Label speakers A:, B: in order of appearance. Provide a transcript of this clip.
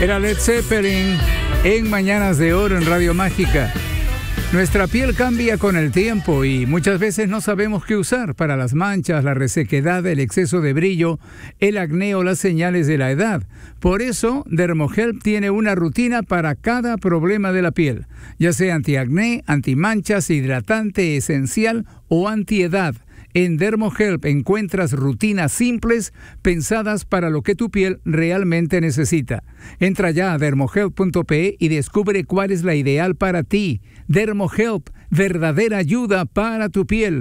A: Era Led Zeppelin en Mañanas de Oro en Radio Mágica. Nuestra piel cambia con el tiempo y muchas veces no sabemos qué usar para las manchas, la resequedad, el exceso de brillo, el acné o las señales de la edad. Por eso, Dermohelp tiene una rutina para cada problema de la piel, ya sea antiacné, antimanchas, hidratante, esencial o antiedad. En Dermohelp encuentras rutinas simples pensadas para lo que tu piel realmente necesita. Entra ya a dermohelp.pe y descubre cuál es la ideal para ti. Dermohelp, verdadera ayuda para tu piel.